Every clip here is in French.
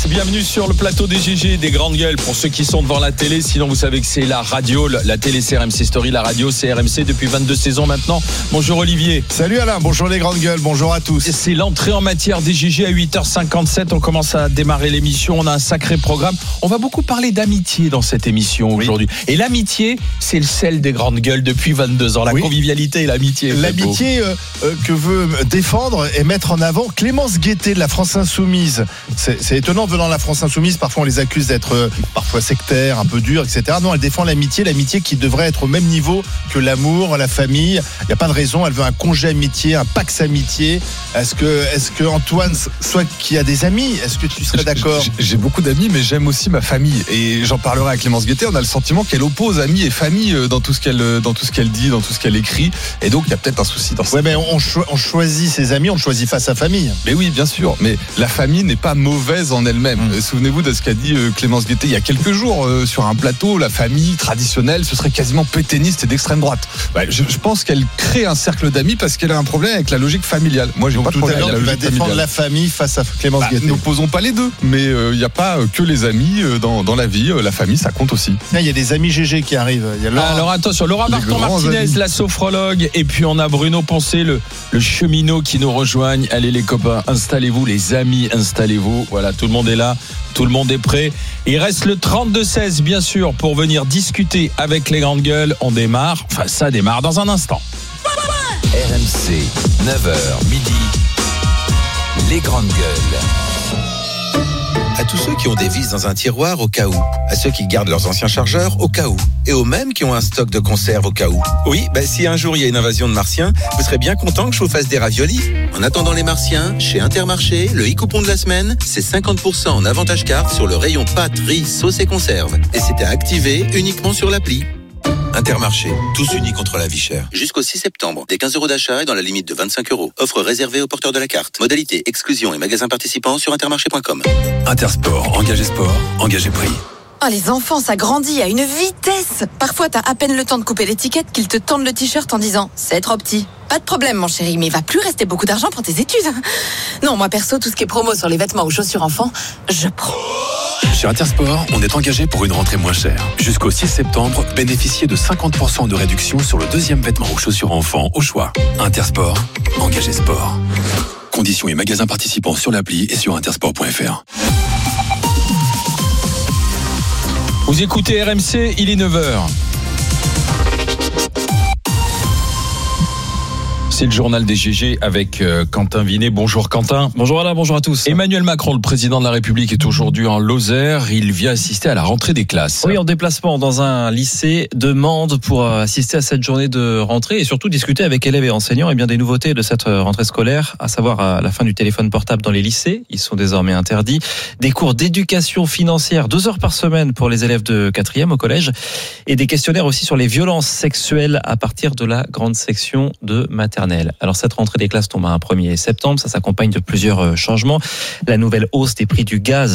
bienvenue sur le plateau des GG, des grandes gueules pour ceux qui sont devant la télé. Sinon, vous savez que c'est la radio, la télé c'est RMC Story, la radio c'est RMC depuis 22 saisons maintenant. Bonjour Olivier. Salut Alain, bonjour les grandes gueules, bonjour à tous. C'est l'entrée en matière des GG à 8h57. On commence à démarrer l'émission, on a un sacré programme. On va beaucoup parler d'amitié dans cette émission aujourd'hui. Et l'amitié, c'est le sel des grandes gueules depuis 22 ans. La convivialité et l'amitié. L'amitié que veut défendre et mettre en avant Clémence Guettet de la France Insoumise. C'est étonnant venant de la France Insoumise, parfois on les accuse d'être parfois sectaires, un peu durs, etc. Non, elle défend l'amitié qui devrait être au même niveau que l'amour, la famille. Il n'y a pas de raison, elle veut un congé amitié, un pax amitié. Est-ce que Antoine, soit qui a des amis, est-ce que tu serais d'accord ? J'ai beaucoup d'amis, mais j'aime aussi ma famille. Et j'en parlerai à Clémence Guettet. On a le sentiment qu'elle oppose amis et famille dans tout ce qu'elle dit, dans tout ce qu'elle écrit. Et donc il y a peut-être un souci dans ça. Ouais, mais on choisit ses amis, on ne choisit pas sa famille. Mais oui, bien sûr. Mais la famille n'est pas mauvaise en elle-même. Souvenez-vous de ce qu'a dit Clémence Guettet il y a quelques jours sur un plateau. La famille traditionnelle, ce serait quasiment pétainiste et d'extrême droite. Je pense qu'elle crée un cercle d'amis parce qu'elle a un problème avec la logique familiale. Moi, j'ai pas de problème avec la logique défendre familiale. la famille face à Clémence Guettet. N'opposons pas les deux, mais il n'y a pas que les amis dans la vie. La famille, ça compte aussi. Il y a des amis GG qui arrivent. Alors attention, Laura Martin-Martinez, la sophrologue, et puis on a Bruno Poncé, le cheminot qui nous rejoigne. Allez les copains, installez-vous, les amis, installez-vous. Voilà, tout le monde est là, tout le monde est prêt. Il reste le 32-16 bien sûr pour venir discuter avec les grandes gueules. On démarre, ça démarre dans un instant. RMC, 9h midi, les grandes gueules. À tous ceux qui ont des vis dans un tiroir au cas où, à ceux qui gardent leurs anciens chargeurs au cas où, et aux mêmes qui ont un stock de conserve au cas où. Oui, si un jour il y a une invasion de martiens, vous serez bien content que je vous fasse des raviolis. En attendant les martiens, chez Intermarché, le e-coupon de la semaine, c'est 50% en avantage carte sur le rayon pâtes, riz, sauce et conserve. Et c'est à activer uniquement sur l'appli. Intermarché, tous unis contre la vie chère. Jusqu'au 6 septembre, des 15 € d'achat et dans la limite de 25 €. Offre réservée aux porteurs de la carte. Modalité, exclusion et magasins participants sur intermarché.com. Intersport, engagé sport, engagé prix. Oh, les enfants, ça grandit à une vitesse. Parfois, t'as à peine le temps de couper l'étiquette qu'ils te tendent le t-shirt en disant « C'est trop petit ». Pas de problème, mon chéri, mais il va plus rester beaucoup d'argent pour tes études. Non, moi perso, tout ce qui est promo sur les vêtements ou chaussures enfants, je prends. Chez Intersport, on est engagé pour une rentrée moins chère. Jusqu'au 6 septembre, bénéficiez de 50% de réduction sur le deuxième vêtement ou chaussures enfants au choix. Intersport, engagé sport. Conditions et magasins participants sur l'appli et sur intersport.fr. Vous écoutez RMC, il est 9h. C'est le journal des GG avec Quentin Vinet. Bonjour Quentin. Bonjour Alain, bonjour à tous. Emmanuel Macron, le président de la République, est aujourd'hui en Lozère. Il vient assister à la rentrée des classes. Oui, en déplacement dans un lycée de Mende pour assister à cette journée de rentrée et surtout discuter avec élèves et enseignants des nouveautés de cette rentrée scolaire, à savoir la fin du téléphone portable dans les lycées. Ils sont désormais interdits. Des cours d'éducation financière, 2 heures par semaine pour les élèves de 4e au collège et des questionnaires aussi sur les violences sexuelles à partir de la grande section de maternelle. Alors cette rentrée des classes tombe à un 1er septembre, ça s'accompagne de plusieurs changements. La nouvelle hausse des prix du gaz,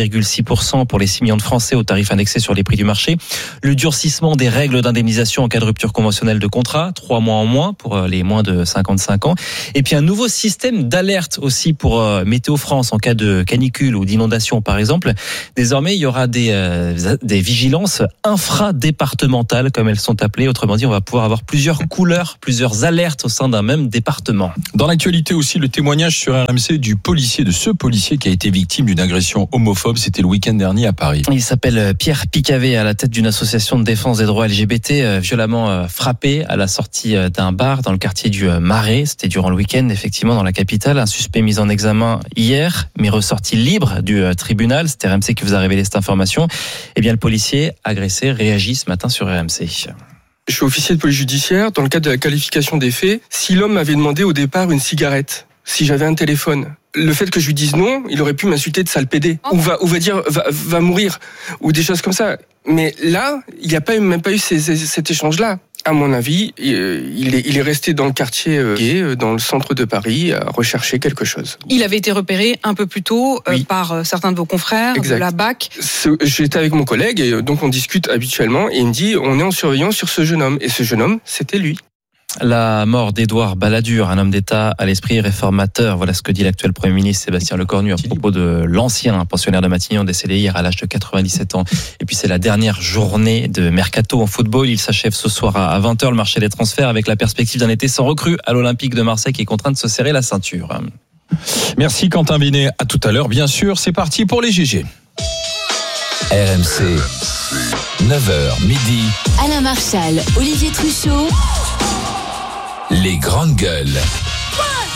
5,6% pour les 6 millions de Français au tarif indexé sur les prix du marché. Le durcissement des règles d'indemnisation en cas de rupture conventionnelle de contrat, 3 mois en moins pour les moins de 55 ans. Et puis un nouveau système d'alerte aussi pour Météo France en cas de canicule ou d'inondation par exemple. Désormais, il y aura des vigilances infradépartementales comme elles sont appelées. Autrement dit, on va pouvoir avoir plusieurs couleurs, plusieurs alertes au sein d'un même département. Dans l'actualité aussi, le témoignage sur RMC de ce policier qui a été victime d'une agression homophobe. C'était le week-end dernier à Paris. Il s'appelle Pierre Picavet, à la tête d'une association de défense des droits LGBT, violemment frappé à la sortie d'un bar dans le quartier du Marais. C'était durant le week-end, effectivement, dans la capitale. Un suspect mis en examen hier, mais ressorti libre du tribunal. C'était RMC qui vous a révélé cette information. Eh bien, le policier agressé réagit ce matin sur RMC. Je suis officier de police judiciaire. Dans le cadre de la qualification des faits, si l'homme m'avait demandé au départ une cigarette, si j'avais un téléphone, le fait que je lui dise non, il aurait pu m'insulter de sale pédé, ou va dire va mourir, ou des choses comme ça. Mais là, il n'y a même pas eu cet échange-là. À mon avis, il est resté dans le quartier gay, dans le centre de Paris, à rechercher quelque chose. Il avait été repéré un peu plus tôt par certains de vos confrères de la BAC. J'étais avec mon collègue et donc on discute habituellement et il me dit on est en surveillance sur ce jeune homme. Et ce jeune homme, c'était lui. La mort d'Édouard Balladur, un homme d'État à l'esprit réformateur. Voilà ce que dit l'actuel Premier ministre Sébastien Lecornu à propos de l'ancien pensionnaire de Matignon décédé hier à l'âge de 97 ans. Et puis c'est la dernière journée de Mercato en football. Il s'achève ce soir à 20h le marché des transferts avec la perspective d'un été sans recrue à l'Olympique de Marseille qui est contraint de se serrer la ceinture. Merci Quentin Binet. À tout à l'heure, bien sûr. C'est parti pour les GG. RMC, 9h midi. Alain Marchal, Olivier Truchot. Les grandes gueules.